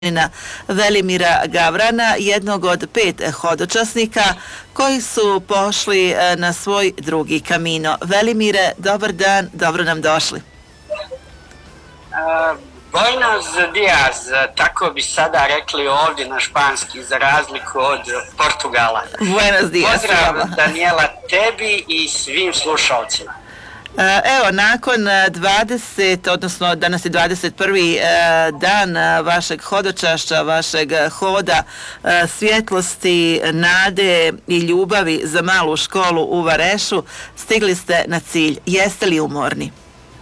Velimira Gavrana, jednog od 5 hodočasnika koji su pošli na svoj drugi kamino. Velimire, dobar dan, dobro nam došli. Buenos dias, tako bi sada rekli ovdje na španski, za razliku od Portugala. Buenos dias. Pozdrav Daniela tebi i svim slušalcima. Evo, nakon 20, odnosno danas je 21. dan vašeg hodočašća, vašeg hoda svjetlosti, nade i ljubavi za malu školu u Varešu, stigli ste na cilj. Jeste li umorni?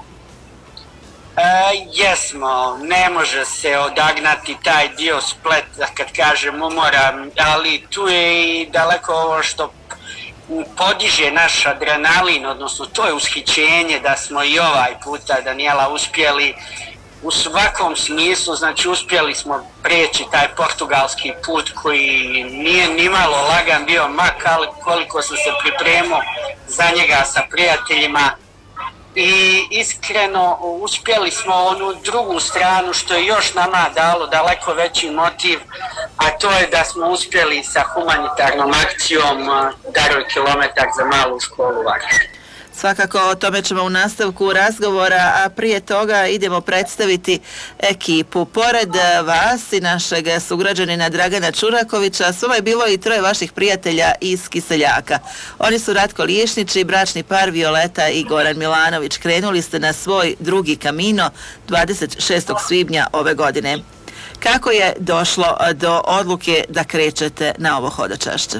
Jesmo, ne može se odagnati taj dio Spleta kad kažem umoran, ali tu je i daleko ovo što podiže naš adrenalin, odnosno to je ushićenje da smo i ovaj puta, Daniela, uspjeli u svakom smislu, znači uspjeli smo prijeći taj portugalski put koji nije nimalo lagan bio, koliko sam se pripremao za njega sa prijateljima. I iskreno uspjeli smo onu drugu stranu što je još nama dalo daleko veći motiv, a to je da smo uspjeli sa humanitarnom akcijom Daruj kilometar za malu školu Vareš. Svakako o tome ćemo u nastavku razgovora, a prije toga idemo predstaviti ekipu. Pored vas i našeg sugrađanina Dragana Čurakovića, s vama je bilo i 3 vaših prijatelja iz Kiseljaka. Oni su Ratko Liješnić, bračni par Violeta i Goran Milanović. Krenuli ste na svoj drugi kamino 26. svibnja ove godine. Kako je došlo do odluke da krećete na ovo hodočašće?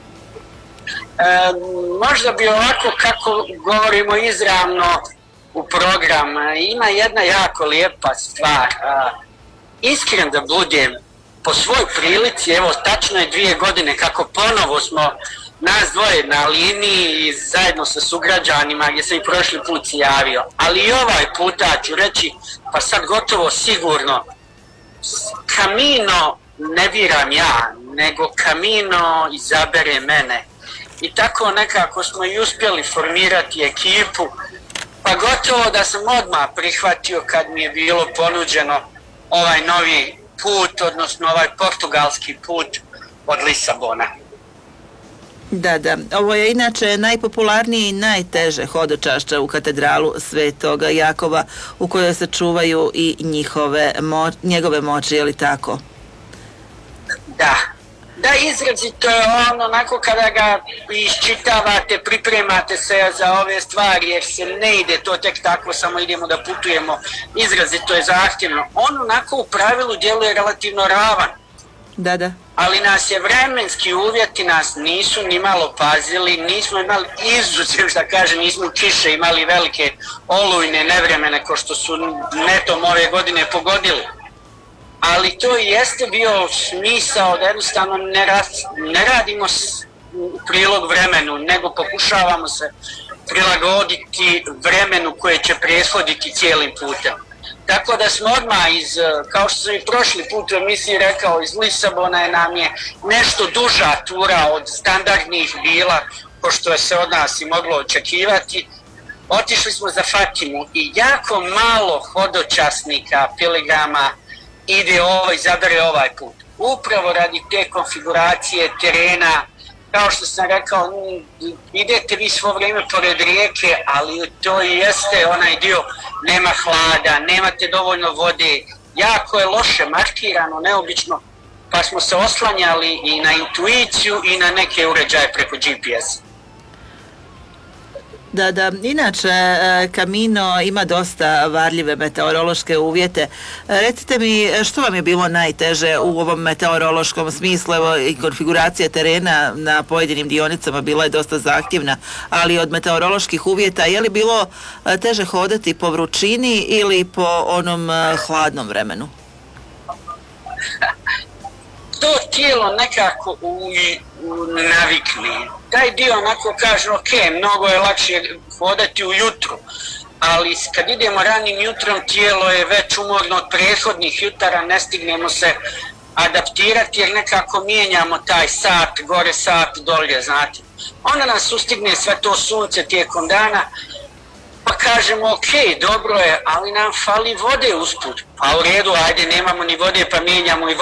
Možda bi ovako kako govorimo izravno u program, ima jedna jako lijepa stvar. Iskren da budem, po svoj prilici, evo tačno je 2 godine kako ponovo smo nas dvoje na liniji zajedno sa sugrađanima gdje sam i prošli put se javio, ali i ovaj puta ću reći, pa sad gotovo sigurno, kamino ne biram ja, nego kamino izabere mene. I tako nekako smo i uspjeli formirati ekipu, pa gotovo da sam odmah prihvatio kad mi je bilo ponuđeno ovaj novi put, odnosno ovaj portugalski put od Lisabona. Da. Ovo je inače najpopularniji i najteže hodočašće u katedralu Svetog Jakova, u kojoj se čuvaju i njegove moći, je li tako? Da, izrazito je ono, onako kada ga iščitavate, pripremate se za ove stvari, jer se ne ide to tek tako, samo idemo da putujemo, izrazito je zahtjevno. On onako u pravilu djeluje relativno ravan. Da. Ali nas je vremenski uvjeti, nas nisu ni malo pazili, nismo imali izuzev, da kažem, nismo kiše imali velike olujne nevremene ko što su netom ove godine pogodili. Ali to jeste bio smisao da jednostavno ne radimo u prilog vremenu, nego pokušavamo se prilagoditi vremenu koje će prethoditi cijelim putem. Tako da smo odmah kao što sam i prošli put u emisiji rekao, iz Lisabona nam je nešto duža tura od standardnih bila, pošto je se od nas i moglo očekivati. Otišli smo za Fatimu i jako malo hodočasnika, piligrama izabere ovaj put. Upravo radi te konfiguracije terena, kao što sam rekao, idete vi svo vrijeme pored rijeke, ali to i jeste onaj dio, nema hlada, nemate dovoljno vode, jako je loše markirano, neobično, pa smo se oslanjali i na intuiciju i na neke uređaje preko GPS-a. Da. Inače, kamino ima dosta varljive meteorološke uvjete. Recite mi, što vam je bilo najteže u ovom meteorološkom smislu? Evo, i konfiguracija terena na pojedinim dionicama bila je dosta zahtjevna, ali od meteoroloških uvjeta, je li bilo teže hodati po vrućini ili po onom hladnom vremenu? To tijelo nekako navikne. Taj dio onako kaže, mnogo je lakše hodati ujutru, ali kad idemo ranim jutrom tijelo je već umorno od prethodnih jutara, ne stignemo se adaptirati jer nekako mijenjamo taj sat, gore sat, dolje, znate. Onda nas sustigne sve to sunce tijekom dana Pa kažemo, ok, dobro je, ali nam fali vode usput. Pa u redu, ajde, nemamo ni vode, pa mijenjamo i